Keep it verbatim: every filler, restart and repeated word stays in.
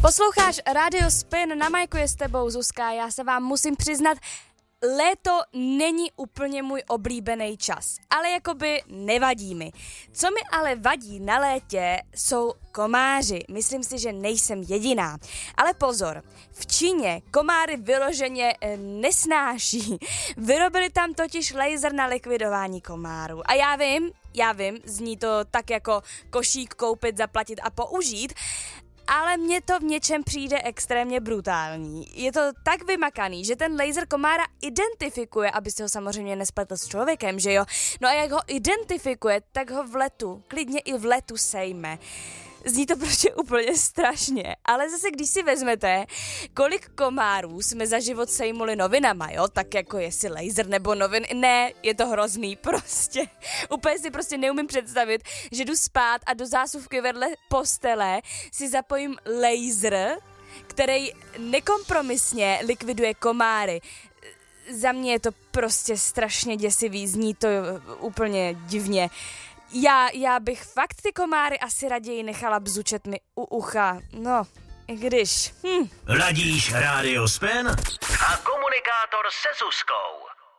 Posloucháš Radio Spin, na majku je s tebou Zuzka, já se vám musím přiznat, léto není úplně můj oblíbený čas, ale jakoby nevadí mi. Co mi ale vadí na létě, jsou komáři. Myslím si, že nejsem jediná. Ale pozor, v Číně komáry vyloženě e, nesnáší. Vyrobili tam totiž laser na likvidování komárů. A já vím, já vím, zní to tak jako košík koupit, zaplatit a použít, ale mně to v něčem přijde extrémně brutální. Je to tak vymakaný, že ten laser komára identifikuje, aby se ho samozřejmě nespletl s člověkem, že jo? No a jak ho identifikuje, tak ho v letu, klidně i v letu sejme. Zní to prostě úplně strašně, ale zase když si vezmete, kolik komárů jsme za život sejmuli novinama, jo, tak jako jestli laser nebo novin, ne, je to hrozný prostě. Úplně si prostě neumím představit, že jdu spát a do zásuvky vedle postele si zapojím laser, který nekompromisně likviduje komáry. Za mě je to prostě strašně děsivý, zní to úplně divně. Já, já bych fakt ty komáry asi raději nechala bzučet mi u ucha, no, i když, hm. Ladíš Radio Spin a komunikátor se Zuzkou.